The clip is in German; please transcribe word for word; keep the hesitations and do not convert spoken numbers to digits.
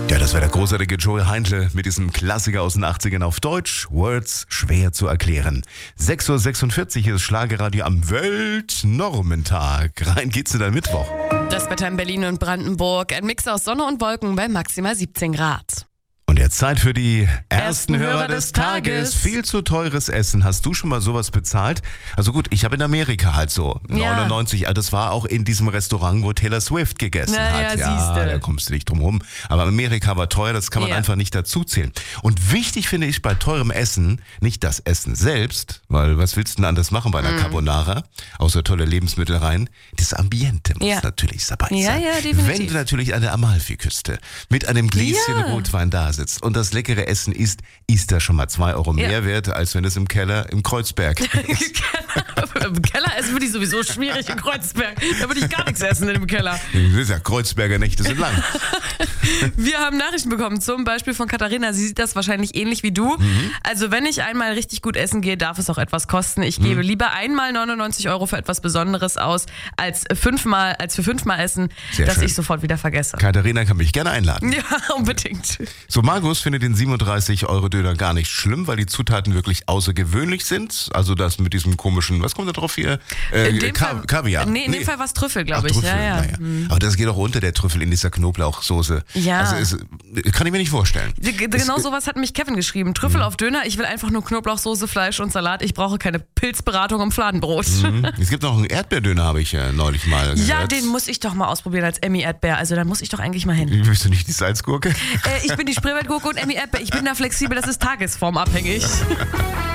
Ja, das war der großartige Joey Heindle mit diesem Klassiker aus den achtzigern auf Deutsch. Words schwer zu erklären. sechs Uhr sechsundvierzig ist Schlagerradio am Weltnormentag. Rein geht's in den Mittwoch. Das Wetter in Berlin und Brandenburg. Ein Mix aus Sonne und Wolken bei maximal siebzehn Grad. Und jetzt Zeit für die ersten, Ersten Hörer, Hörer des des Tages. Tages. Viel zu teures Essen. Hast du schon mal sowas bezahlt? Also gut, ich habe in Amerika halt so Ja. neunundneunzig, also das war auch in diesem Restaurant, wo Taylor Swift gegessen Na hat. ja, siehste. Da kommst du nicht drum rum. Aber Amerika war teuer, das kann man Ja. einfach nicht dazu zählen. Und wichtig finde ich bei teurem Essen nicht das Essen selbst, weil was willst du denn anders machen bei einer Carbonara, außer tolle Lebensmittel rein? Das Ambiente muss Ja. natürlich dabei sein. Ja, ja, definitiv. Wenn du natürlich an der Amalfiküste mit einem Gläschen Ja. Rotwein da sitzt und das leckere Essen isst, ist das schon mal zwei Euro Ja. mehr wert, als wenn es im Keller im Kreuzberg ist. Im Keller essen würde ich sowieso schwierig in Kreuzberg. Da würde ich gar nichts essen in dem Keller. Das ist ja, Kreuzberger Nächte sind lang. Wir haben Nachrichten bekommen, zum Beispiel von Katharina. Sie sieht das wahrscheinlich ähnlich wie du. Mhm. Also wenn ich einmal richtig gut essen gehe, darf es auch etwas kosten. Ich gebe lieber einmal neunundneunzig Euro für etwas Besonderes aus, als fünfmal, als für fünfmal Essen, Sehr das schön. ich sofort wieder vergesse. Katharina kann mich gerne einladen. Ja, unbedingt. So, Markus findet den siebenunddreißig Euro Döner gar nicht schlimm, weil die Zutaten wirklich außergewöhnlich sind. Also das mit diesem komischen, was kommt da drauf hier? Äh, In dem Ka- Fall, Kaviar. Nee, in dem Fall war es Trüffel, glaube Ach, ich. Trüffel, Ja, ja. naja. Aber das geht auch unter, der Trüffel in dieser Knoblauchsoße. Ja. Also es, kann ich mir nicht vorstellen. G- Genau sowas hat mich Kevin geschrieben. Trüffel auf Döner, ich will einfach nur Knoblauchsoße, Fleisch und Salat. Ich brauche keine Pilzberatung im Fladenbrot. Mhm. Es gibt noch einen Erdbeerdöner, habe ich äh, neulich mal gehört. Ja, den muss ich doch mal ausprobieren als Emmy Erdbeer. Also da muss ich doch eigentlich mal hin. Bist du nicht die Salzgurke? Äh, ich bin die Spreewaldgurke und Emmy Erdbeer. Ich bin da flexibel, das ist tagesformabhängig.